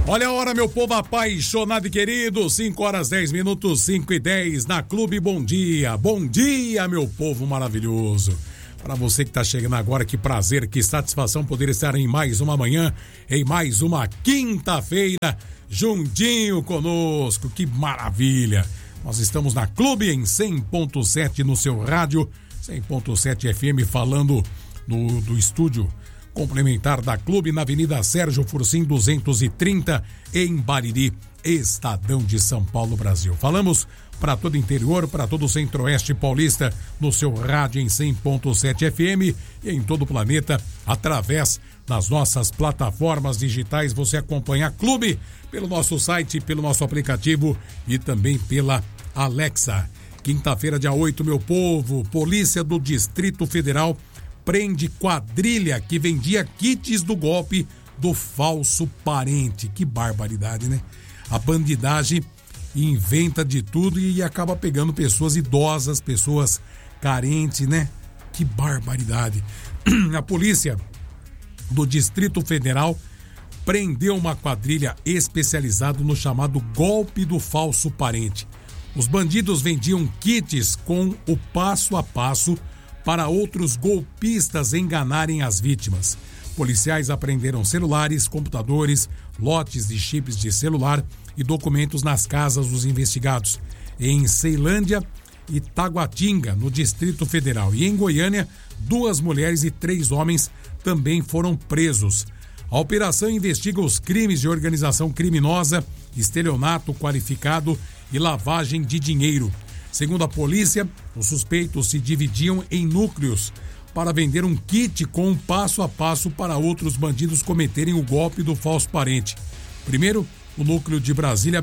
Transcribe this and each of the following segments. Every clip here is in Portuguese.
Olha a hora, meu povo apaixonado e querido, 5h10, 5h10 na Clube Bom Dia. Bom dia, meu povo maravilhoso. Para você que está chegando agora, que prazer, que satisfação poder estar em mais uma manhã, em mais uma quinta-feira, juntinho conosco. Que maravilha. Nós estamos na Clube em 100.7 no seu rádio, 100.7 FM, falando do estúdio complementar da Clube na Avenida Sérgio Fursim 230 em Bariri, Estadão de São Paulo, Brasil. Falamos para todo o interior, para todo o centro-oeste paulista no seu rádio em 100.7 FM e em todo o planeta através das nossas plataformas digitais. Você acompanha a Clube pelo nosso site, pelo nosso aplicativo e também pela Alexa. Quinta-feira, dia 8, meu povo, Polícia do Distrito Federal prende quadrilha que vendia kits do golpe do falso parente. Que barbaridade, né? A bandidagem inventa de tudo e acaba pegando pessoas idosas, pessoas carentes, né? Que barbaridade. A polícia do Distrito Federal prendeu uma quadrilha especializada no chamado golpe do falso parente. Os bandidos vendiam kits com o passo a passo para outros golpistas enganarem as vítimas. Policiais apreenderam celulares, computadores, lotes de chips de celular e documentos nas casas dos investigados. Em Ceilândia e Taguatinga, no Distrito Federal. E em Goiânia, 2 mulheres e 3 homens também foram presos. A operação investiga os crimes de organização criminosa, estelionato qualificado e lavagem de dinheiro. Segundo a polícia, os suspeitos se dividiam em núcleos para vender um kit com um passo a passo para outros bandidos cometerem o golpe do falso parente. Primeiro, o núcleo de Brasília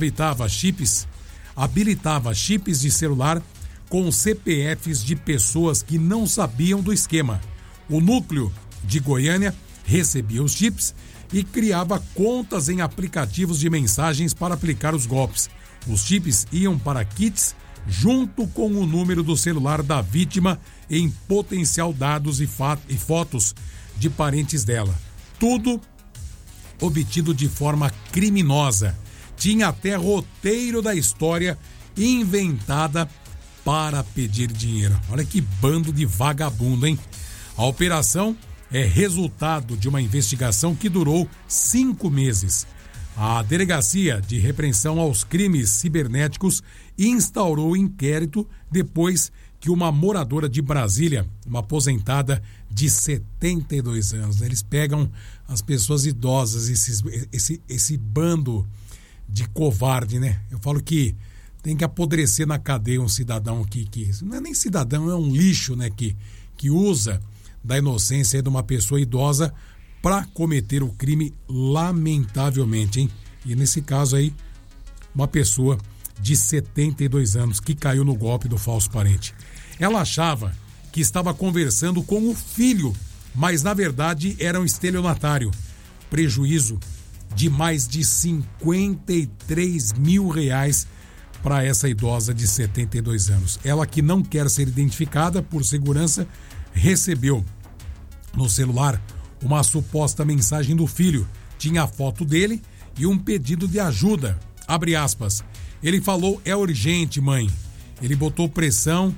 habilitava chips de celular com CPFs de pessoas que não sabiam do esquema. O núcleo de Goiânia recebia os chips e criava contas em aplicativos de mensagens para aplicar os golpes. Os chips iam para kits junto com o número do celular da vítima em potencial dados e fotos de parentes dela. Tudo obtido de forma criminosa. Tinha até roteiro da história inventada para pedir dinheiro. Olha que bando de vagabundo, hein? A operação é resultado de uma investigação que durou 5 meses. A Delegacia de Repreensão aos Crimes Cibernéticos instaurou o inquérito depois que uma moradora de Brasília, uma aposentada de 72 anos, eles pegam as pessoas idosas, esse bando de covarde, né? Eu falo que tem que apodrecer na cadeia um cidadão que não é nem cidadão, é um lixo, né? Que usa da inocência de uma pessoa idosa para cometer o crime, lamentavelmente, hein? E nesse caso aí, uma pessoa de 72 anos que caiu no golpe do falso parente. Ela achava que estava conversando com o filho, mas na verdade era um estelionatário. Prejuízo de mais de 53 mil reais para essa idosa de 72 anos. Ela, que não quer ser identificada por segurança, recebeu no celular uma suposta mensagem do filho. Tinha a foto dele e um pedido de ajuda. Abre aspas. Ele falou: é urgente, mãe. Ele botou pressão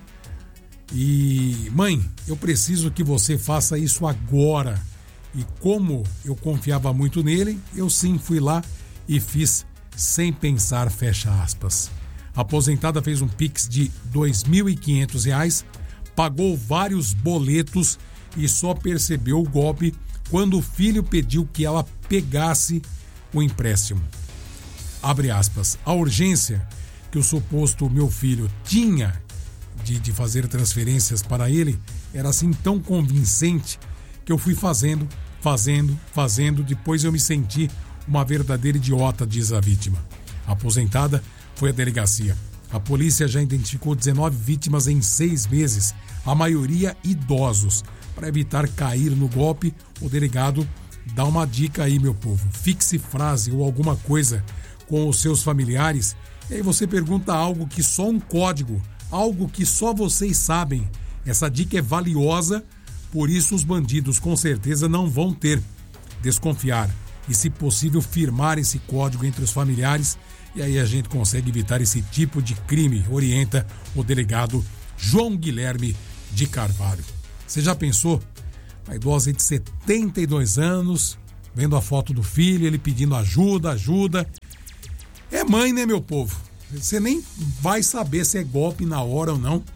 e: mãe, eu preciso que você faça isso agora. E como eu confiava muito nele, eu sim fui lá e fiz sem pensar, fecha aspas. A aposentada fez um Pix de R$ 2.500, pagou vários boletos e só percebeu o golpe quando o filho pediu que ela pegasse o empréstimo. Abre aspas. A urgência que o suposto meu filho tinha de fazer transferências para ele era assim tão convincente que eu fui fazendo. Depois eu me senti uma verdadeira idiota, diz a vítima. A aposentada foi à delegacia. A polícia já identificou 19 vítimas em 6 meses, a maioria idosos. Para evitar cair no golpe, o delegado dá uma dica aí, meu povo. Fixe frase ou alguma coisa com os seus familiares e aí você pergunta algo que só um código, algo que só vocês sabem. Essa dica é valiosa, por isso os bandidos com certeza não vão ter. Desconfiar. e, se possível, firmar esse código entre os familiares, e aí a gente consegue evitar esse tipo de crime, orienta o delegado João Guilherme de Carvalho. Você já pensou? Uma idosa de 72 anos, vendo a foto do filho, ele pedindo ajuda. É mãe, né, meu povo? Você nem vai saber se é golpe na hora ou não.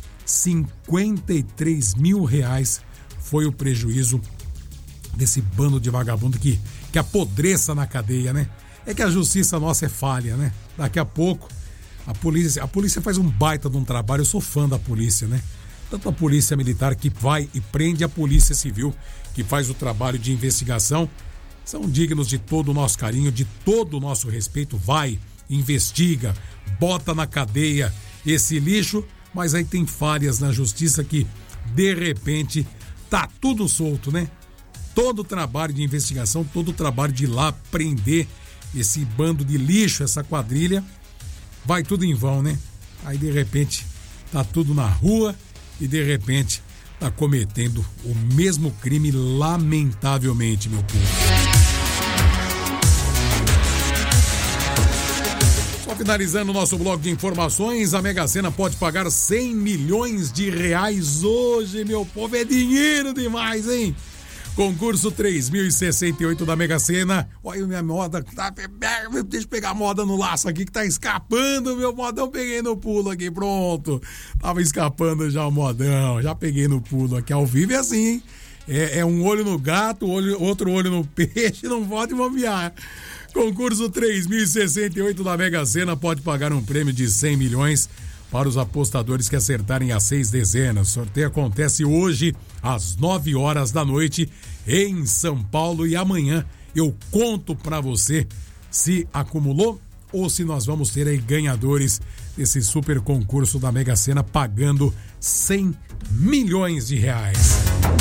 53 mil reais foi o prejuízo desse bando de vagabundo que apodreça na cadeia, né? É que a justiça nossa é falha, né? Daqui a pouco a polícia faz um baita de um trabalho. Eu sou fã da polícia, né? Tanto a polícia militar que vai e prende, a polícia civil que faz o trabalho de investigação, são dignos de todo o nosso carinho, de todo o nosso respeito. Vai, investiga, bota na cadeia esse lixo, mas aí tem falhas na justiça que, de repente, tá tudo solto, né? Todo o trabalho de investigação, todo o trabalho de ir lá prender esse bando de lixo, essa quadrilha, vai tudo em vão, né? Aí, de repente, tá tudo na rua e, de repente, tá cometendo o mesmo crime, lamentavelmente, meu povo. Só finalizando o nosso bloco de informações, a Mega Sena pode pagar 100 milhões de reais hoje, meu povo. É dinheiro demais, hein? Concurso 3068 da Mega Sena. Olha, minha moda, deixa eu pegar a moda no laço aqui que tá escapando, meu modão. Peguei no pulo aqui, pronto. Tava escapando já o modão, já peguei no pulo aqui. Ao vivo é assim, hein? É um olho no gato, outro olho no peixe, não pode bobear. Concurso 3068 da Mega Sena pode pagar um prêmio de 100 milhões para os apostadores que acertarem as 6 dezenas. O sorteio acontece hoje às 9 horas da noite em São Paulo, e amanhã eu conto para você se acumulou ou se nós vamos ter aí ganhadores desse super concurso da Mega Sena pagando 100 milhões de reais.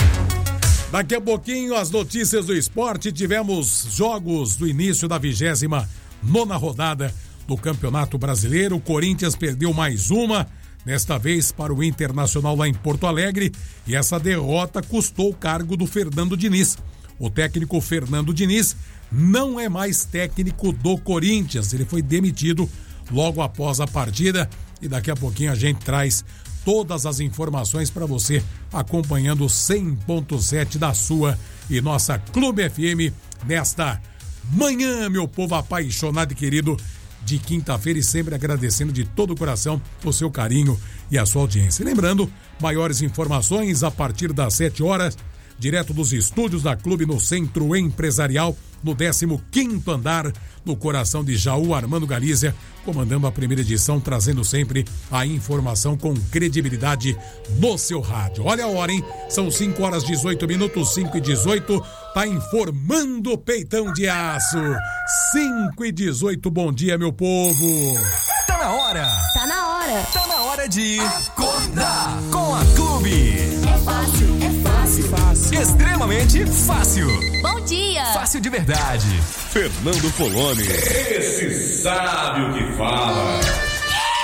Daqui a pouquinho, as notícias do esporte. Tivemos jogos do início da 29ª rodada do Campeonato Brasileiro. O Corinthians perdeu mais uma, desta vez para o Internacional lá em Porto Alegre, e essa derrota custou o cargo do Fernando Diniz. O técnico Fernando Diniz não é mais técnico do Corinthians, ele foi demitido logo após a partida, e daqui a pouquinho a gente traz todas as informações para você, acompanhando 100.7 da sua e nossa Clube FM nesta manhã, meu povo apaixonado e querido, de quinta-feira, e sempre agradecendo de todo o coração o seu carinho e a sua audiência. Lembrando, maiores informações a partir das 7 horas, direto dos estúdios da Clube no Centro Empresarial, no 15º andar, no coração de Jaú, Armando Galícia, comandando a primeira edição, trazendo sempre a informação com credibilidade no seu rádio. Olha a hora, hein? São 5 horas 18 minutos, 5:18, tá informando o Peitão de Aço. 5:18, bom dia, meu povo. Tá na hora. Tá na hora. Tá na hora de acordar com a Clube. É fácil, é fácil. Fácil. Extremamente fácil. Bom dia. Fácil de verdade. Fernando Poloni. Esse sabe o que fala.